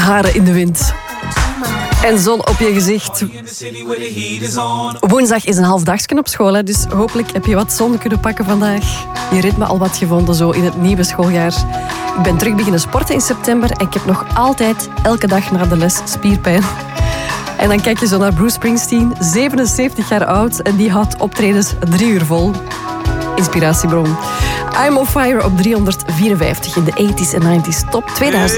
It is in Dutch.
haren in de wind. En zon op je gezicht. Woensdag is een halfdagsken op school, hè, dus hopelijk heb je wat zon kunnen pakken vandaag. Je ritme al wat gevonden zo in het nieuwe schooljaar. Ik ben terug beginnen sporten in september en ik heb nog altijd elke dag na de les spierpijn. En dan kijk je zo naar Bruce Springsteen, 77 jaar oud en die houdt optredens 3 uur vol. Inspiratiebron. I'm on Fire op 354 in de 80s en 90s top 2000.